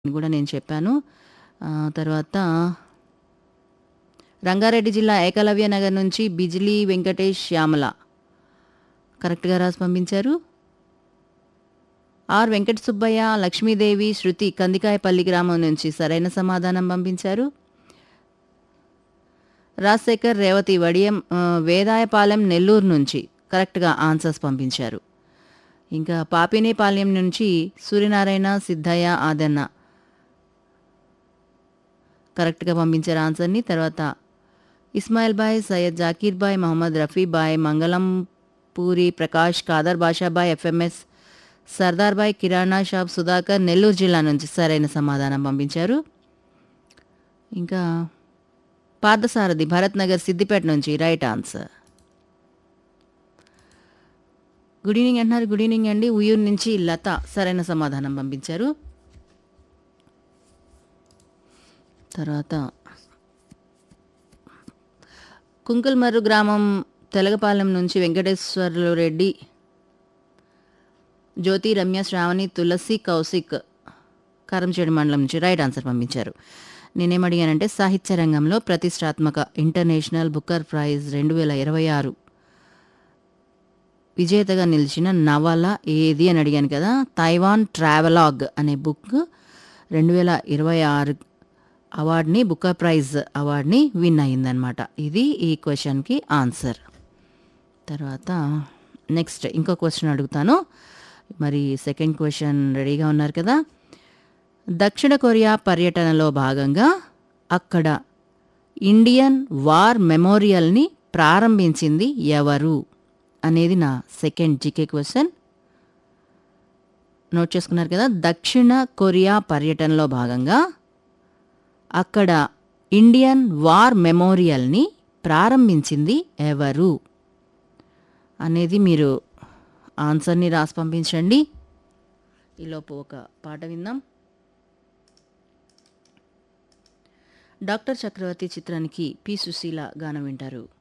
అని కూడా నేను చెప్పాను. తర్వాత రంగారెడ్డి జిల్లా ఏకలవ్య నగర్ నుంచి బిజిలీ వెంకటేష్ శ్యామల కరెక్ట్‌గా రాసి పంపించారు. ఆర్ వెంకట సుబ్బయ్య, లక్ష్మీదేవి, శృతి కందికాయపల్లి గ్రామం నుంచి సరైన సమాధానం పంపించారు. రాజశేఖర్, రేవతి వడియం వేదాయపాలెం నెల్లూరు నుంచి కరెక్ట్‌గా ఆన్సర్స్ పంపించారు. ఇంకా పాపినేపాలెం నుంచి సూర్యనారాయణ, సిద్ధయ్య, ఆదన్న కరెక్ట్‌గా పంపించారు ఆన్సర్‌ని. తర్వాత Ismail bye, Syed Zakir bye, Mohammed Rafi bye, మంగళం పూరి ప్రకాష్, కాదర్ బాషాబాయ్, ఎఫ్ఎంఎస్ సర్దార్ బాయ్, కిరాణా షాప్ సుధాకర్ నెల్లూరు జిల్లా నుంచి సరైన సమాధానం పంపించారు. ఇంకా పార్థసారథి భరత్ నగర్ సిద్దిపేట నుంచి రైట్ ఆన్సర్. గుడ్ ఈవినింగ్ అంటున్నారు. గుడ్ ఈవినింగ్ అండి. ఉయ్యూరు నుంచి లత సరైన సమాధానం పంపించారు. తర్వాత కుంకుల్మర్రు గ్రామం తెలగపాలెం నుంచి వెంకటేశ్వర్లు రెడ్డి, జ్యోతి, రమ్య, శ్రావణి, తులసి, కౌశిక్ కారంచేడు మండలం నుంచి రైట్ ఆన్సర్ పంపించారు. నేనేం అడిగానంటే సాహిత్య రంగంలో ప్రతిష్టాత్మక ఇంటర్నేషనల్ బుకర్ ప్రైజ్ 2026 విజేతగా నిలిచిన నవల ఏది అని అడిగాను కదా. తైవాన్ ట్రావెలాగ్ అనే బుక్ 2026 అవార్డ్ని బుకర్ ప్రైజ్ అవార్డ్ని విన్ అయిందనమాట. ఇది ఈ క్వశ్చన్కి ఆన్సర్. తర్వాత నెక్స్ట్ ఇంకో క్వశ్చన్ అడుగుతాను. మరి సెకండ్ క్వశ్చన్ రెడీగా ఉన్నారు కదా. దక్షిణ కొరియా పర్యటనలో భాగంగా అక్కడ ఇండియన్ వార్ మెమోరియల్ని ప్రారంభించింది ఎవరు అనేది నా సెకండ్ జీకే క్వశ్చన్. నోట్ చేసుకున్నారు కదా. దక్షిణ కొరియా పర్యటనలో భాగంగా అక్కడ ఇండియన్ వార్ మెమోరియల్ని ప్రారంభించింది ఎవరు అనేది మీరు ఆన్సర్ని రాసి పంపించండి. ఈలోపు ఒక పాట విందాం. డాక్టర్ చక్రవర్తి చిత్రానికి పి. సుశీల గానం వింటారు.